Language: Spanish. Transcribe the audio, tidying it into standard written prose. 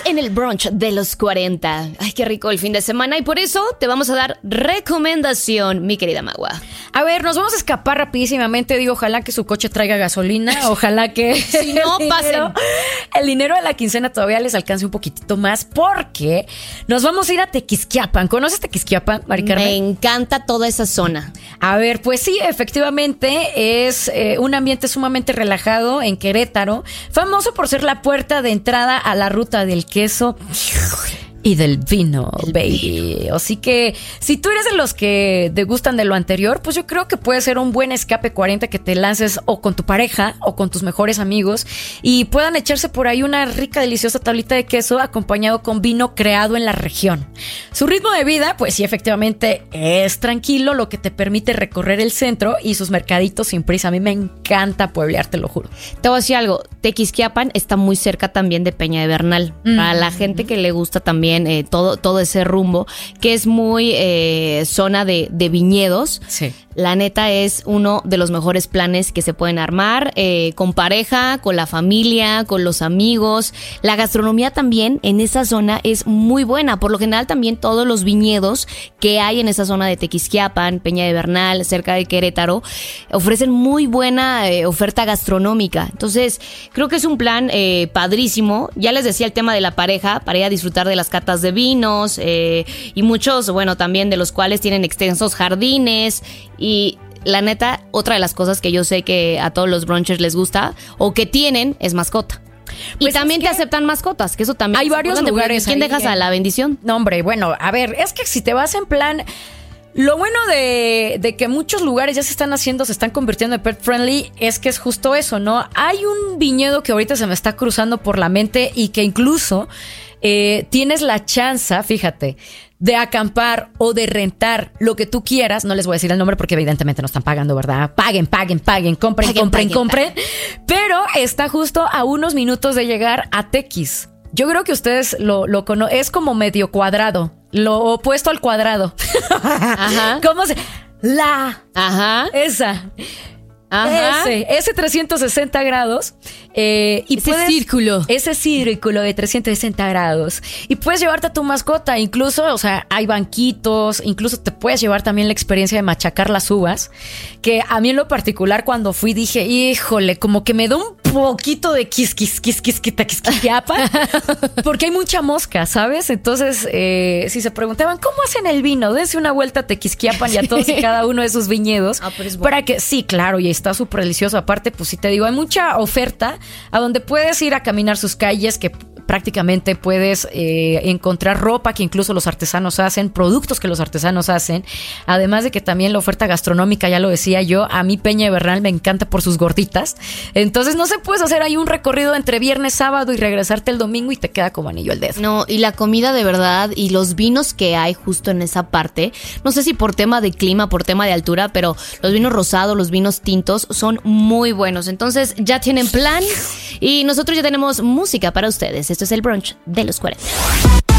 en el brunch de los 40. Ay, qué rico el fin de semana y por eso te vamos a dar recomendación, mi querida Magua. A ver, nos vamos a escapar rapidísimamente. Digo, ojalá que su coche traiga gasolina. Ojalá que si no, pasen. El dinero de la quincena todavía les alcance un poquitito más porque nos vamos a ir a Tequisquiapan. ¿Conoces Tequisquiapan, Mari Carmen? Me encanta toda esa zona. A ver, pues sí, efectivamente es un ambiente sumamente relajado en Querétaro, famoso por ser la puerta de entrada a la ruta del queso y del vino, baby. Así que si tú eres de los que te gustan de lo anterior, pues yo creo que puede ser un buen escape 40 que te lances o con tu pareja o con tus mejores amigos y puedan echarse por ahí una rica, deliciosa tablita de queso acompañado con vino creado en la región. Su ritmo de vida, pues sí, efectivamente es tranquilo, lo que te permite recorrer el centro y sus mercaditos sin prisa. A mí me encanta pueblear, te lo juro. Te voy a decir algo, Tequisquiapan está muy cerca también de Peña de Bernal. Para la gente que le gusta también todo ese rumbo, que es muy zona de viñedos. Sí. La neta es uno de los mejores planes que se pueden armar con pareja, con la familia, con los amigos. La gastronomía también en esa zona es muy buena. Por lo general también todos los viñedos que hay en esa zona de Tequisquiapan, Peña de Bernal, cerca de Querétaro, ofrecen muy buena oferta gastronómica. Entonces creo que es un plan padrísimo. Ya les decía el tema de la pareja, para ir a disfrutar de las catas de vinos y muchos, bueno, también de los cuales tienen extensos jardines. Y la neta, otra de las cosas que yo sé que a todos los brunchers les gusta o que tienen es mascota. Pues y también te aceptan mascotas, que eso también hay varios lugares. ¿Quién dejas a la bendición? No, hombre, bueno, a ver, es que si te vas en plan... Lo bueno de que muchos lugares ya se están convirtiendo en pet friendly es que es justo eso, ¿no? Hay un viñedo que ahorita se me está cruzando por la mente y que incluso tienes la chance, fíjate, de acampar o de rentar lo que tú quieras. No les voy a decir el nombre porque evidentemente no están pagando, ¿verdad? Paguen, compren. Pero está justo a unos minutos de llegar a Tequis. Yo creo que ustedes lo conocen. Es como medio cuadrado. Lo opuesto al cuadrado. Ajá. ¿Cómo se...? Ajá. Esa. Ajá. Ese 360 grados. Ese círculo de 360 grados. Y puedes llevarte a tu mascota. Incluso, o sea, hay banquitos. Incluso te puedes llevar también la experiencia de machacar las uvas. Que a mí en lo particular cuando fui dije, híjole, como que me da un poquito de quisquiapa. Porque hay mucha mosca, ¿sabes? Entonces, si se preguntaban, ¿cómo hacen el vino? Dense una vuelta a Tequisquiapan y a todos y cada uno de sus viñedos. Pero es bueno. Para que, sí, claro, y está súper delicioso. Aparte, pues sí te digo, hay mucha oferta a donde puedes ir a caminar sus calles, que prácticamente puedes encontrar ropa que incluso los artesanos hacen, productos que los artesanos hacen, además de que también la oferta gastronómica, ya lo decía yo, a mí Peña de Bernal me encanta por sus gorditas. Entonces no se puedes hacer ahí un recorrido entre viernes, sábado y regresarte el domingo y te queda como anillo al dedo. No, y la comida de verdad y los vinos que hay justo en esa parte, no sé si por tema de clima, por tema de altura, pero los vinos rosados, los vinos tintos son muy buenos. Entonces ya tienen plan y nosotros ya tenemos música para ustedes. Esto es el brunch de los 40.